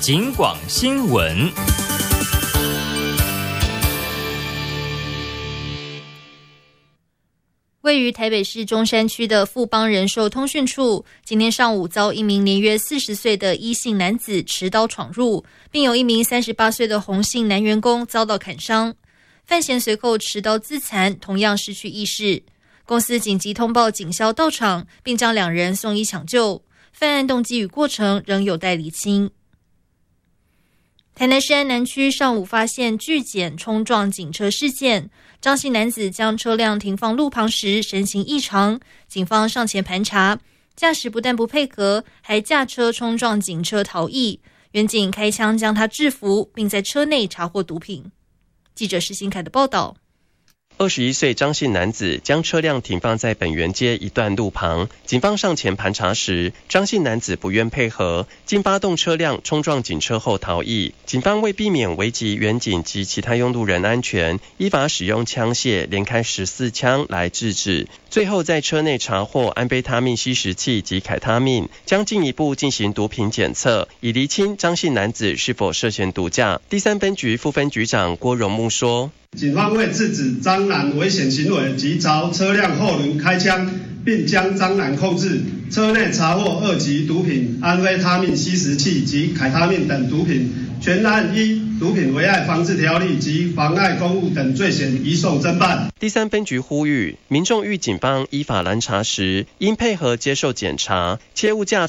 警广新闻。 位于台北市中山区的富邦人寿通讯处，今天上午遭一名年约40岁的伊姓男子持刀闯入，并有一名38岁的洪姓男员工遭到砍伤。犯嫌随后持刀自残，同样失去意识。公司紧急通报警消到场，并将两人送医抢救。犯案动机与过程仍有待厘清。台南市安南区上午发现拒检冲撞警车事件，张姓男子将车辆停放路旁时神情异常，警方上前盘查，驾驶不但不配合，还驾车冲撞警车逃逸，员警开枪将他制服，并在车内查获毒品。记者施新凯的报道。 21岁张姓男子将车辆停放在本源街一段路旁，警方上前盘查时，张姓男子不愿配合，竟发动车辆冲撞警车后逃逸。警方为避免危及员警及其他用路人安全，依法使用枪械连开14枪来制止。最后在车内查获安非他命吸食器及凯他命，将进一步进行毒品检测，以厘清张姓男子是否涉嫌毒驾。第3分局副分局长郭荣木说， 警方为制止张男危险行为，即朝车辆后轮开枪，并将张男控制。车内查获2级毒品安非他命吸食器及凯他命等毒品，全案依毒品危害防治条例及妨碍公务等罪嫌移送侦办。 第3分局呼吁民众遇警方依法拦查时，应配合接受检查，切勿驾